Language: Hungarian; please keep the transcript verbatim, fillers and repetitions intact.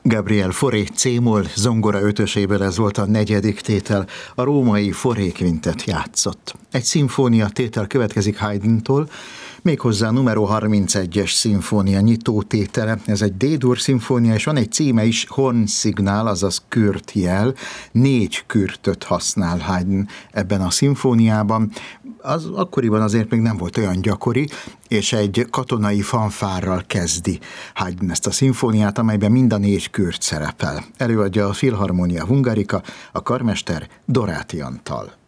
Gabriel Fauré C-moll zongora ötöséből ez volt a negyedik tétel, a római Fauré kvintet játszott. Egy szimfónia tétel következik Haydntól, méghozzá a numero harmincegyes szimfónia nyitó tétele, ez egy D-dur szimfónia, és van egy címe is, hornszignál, azaz kürtjel, négy kürtöt használ Haydn ebben a szimfóniában. Az akkoriban azért még nem volt olyan gyakori, és egy katonai fanfárral kezdi Haydn ezt a szimfóniát, amelyben mind a négy kürt szerepel. Előadja a Philharmonia Hungarica, a karmester Doráti Antal.